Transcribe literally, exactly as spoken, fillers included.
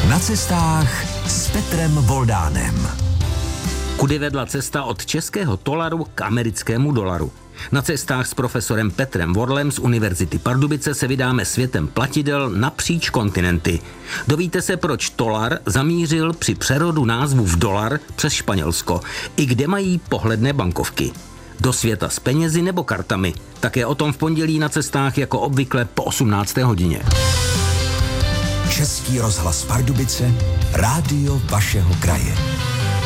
Na cestách s Petrem Voldánem. Kudy vedla cesta od českého tolaru k americkému dolaru? Na cestách s profesorem Petrem Vorlem z Univerzity Pardubice se vydáme světem platidel napříč kontinenty. Dovíte se, proč tolar zamířil při přerodu názvu v dolar přes Španělsko i kde mají pohledné bankovky. Do světa s penězi nebo kartami. Také o tom v pondělí na cestách jako obvykle po osmnácté hodině. Český rozhlas Pardubice, rádio vašeho kraje.